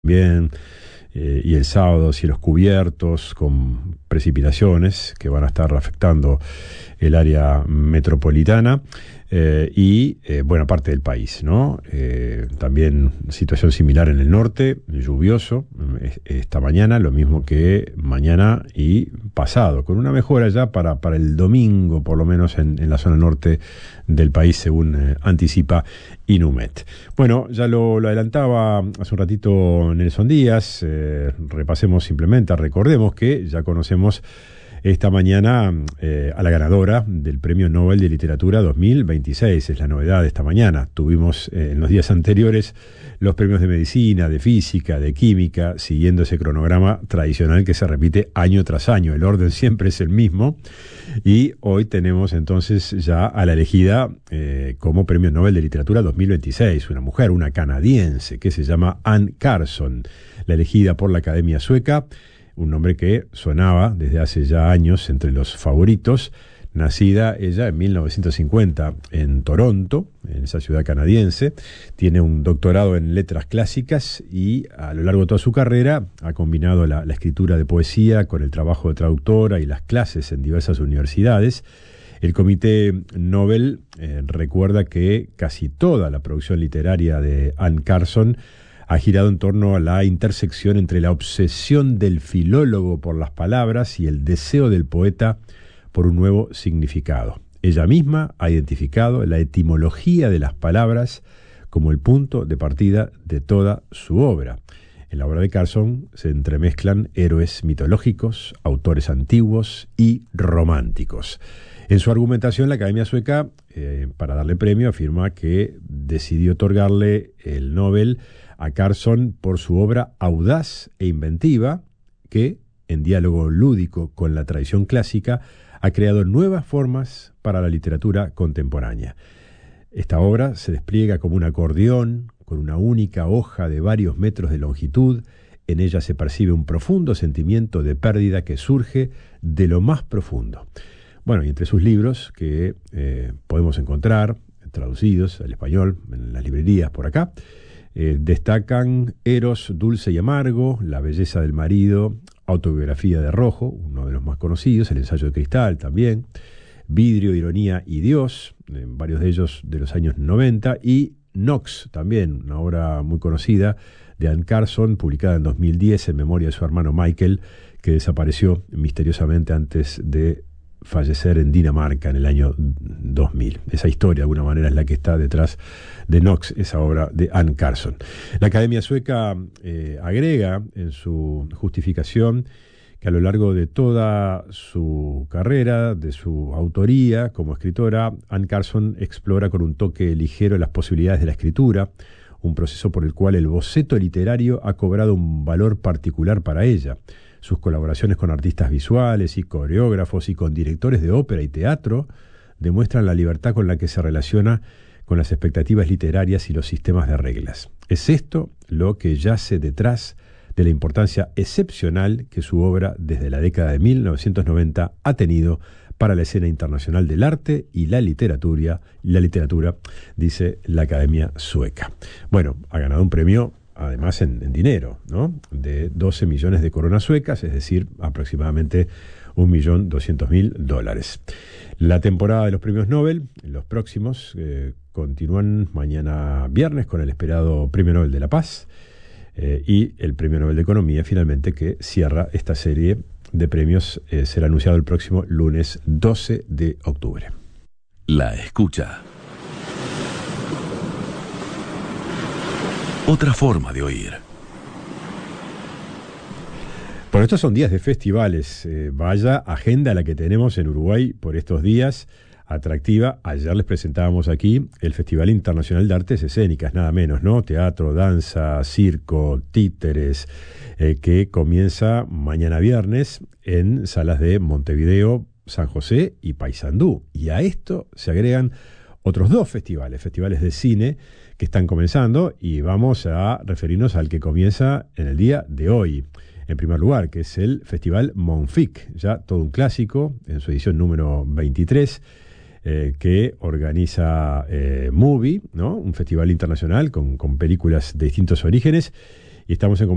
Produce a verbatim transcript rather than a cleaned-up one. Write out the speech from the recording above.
Bien, eh, y el sábado cielos cubiertos con precipitaciones que van a estar afectando el área metropolitana eh, y eh, buena parte del país, ¿no? Eh, también situación similar en el norte, lluvioso eh, esta mañana, lo mismo que mañana y pasado, con una mejora ya para, para el domingo, por lo menos en, en la zona norte del país, según eh, anticipa Inumet. Bueno, ya lo, lo adelantaba hace un ratito Nelson Díaz, eh, repasemos simplemente, recordemos que ya conocemos esta mañana eh, a la ganadora del Premio Nobel de Literatura dos mil veintiséis, es la novedad de esta mañana. Tuvimos eh, en los días anteriores los premios de medicina, de física, de química, siguiendo ese cronograma tradicional que se repite año tras año. El orden siempre es el mismo y hoy tenemos entonces ya a la elegida eh, como Premio Nobel de Literatura dos mil veintiséis, una mujer, una canadiense que se llama Anne Carson, la elegida por la Academia Sueca. Un nombre que sonaba desde hace ya años entre los favoritos. Nacida ella en mil novecientos cincuenta en Toronto, en esa ciudad canadiense. Tiene un doctorado en letras clásicas y a lo largo de toda su carrera ha combinado la, la escritura de poesía con el trabajo de traductora y las clases en diversas universidades. El Comité Nobel eh, recuerda que casi toda la producción literaria de Anne Carson ha girado en torno a la intersección entre la obsesión del filólogo por las palabras y el deseo del poeta por un nuevo significado. Ella misma ha identificado la etimología de las palabras como el punto de partida de toda su obra. En la obra de Carson se entremezclan héroes mitológicos, autores antiguos y románticos. En su argumentación, la Academia Sueca, eh, para darle premio, afirma que decidió otorgarle el Nobel a Carson por su obra audaz e inventiva que, en diálogo lúdico con la tradición clásica, ha creado nuevas formas para la literatura contemporánea. Esta obra se despliega como un acordeón, con una única hoja de varios metros de longitud. En ella se percibe un profundo sentimiento de pérdida que surge de lo más profundo. Bueno, y entre sus libros que eh, podemos encontrar traducidos al español en las librerías por acá, Eh, destacan Eros, dulce y amargo, La belleza del marido, Autobiografía de Rojo, uno de los más conocidos, El ensayo de cristal también, Vidrio, ironía y Dios, eh, varios de ellos de los años noventa, y Knox también, una obra muy conocida de Anne Carson, publicada en dos mil diez en memoria de su hermano Michael, que desapareció misteriosamente antes de fallecer en Dinamarca en el año dos mil. Esa historia, de alguna manera, es la que está detrás de Knox, esa obra de Anne Carson. La Academia Sueca eh, agrega en su justificación que a lo largo de toda su carrera, de su autoría como escritora, Anne Carson explora con un toque ligero las posibilidades de la escritura, un proceso por el cual el boceto literario ha cobrado un valor particular para ella. Sus colaboraciones con artistas visuales y coreógrafos y con directores de ópera y teatro demuestran la libertad con la que se relaciona con las expectativas literarias y los sistemas de reglas. Es esto lo que yace detrás de la importancia excepcional que su obra desde la década de mil novecientos noventa ha tenido para la escena internacional del arte y la literatura, la literatura, dice la Academia Sueca. Bueno, ha ganado un premio además en, en dinero, ¿no? De doce millones de coronas suecas, es decir, aproximadamente un millón doscientos mil dólares. La temporada de los premios Nobel, los próximos, eh, continúan mañana viernes con el esperado Premio Nobel de la Paz eh, y el Premio Nobel de Economía, finalmente, que cierra esta serie de premios, eh, será anunciado el próximo lunes doce de octubre. La escucha. Otra forma de oír. Bueno, estos son días de festivales. Eh, vaya agenda la que tenemos en Uruguay por estos días, atractiva. Ayer les presentábamos aquí el Festival Internacional de Artes Escénicas, nada menos, ¿no? Teatro, danza, circo, títeres, eh, que comienza mañana viernes en salas de Montevideo, San José y Paysandú. Y a esto se agregan otros dos festivales, festivales de cine que están comenzando, y vamos a referirnos al que comienza en el día de hoy. En primer lugar, que es el Festival Monfic, ya todo un clásico, en su edición número veintitrés, eh, que organiza eh, Movie, ¿no? Un festival internacional con, con películas de distintos orígenes, y estamos en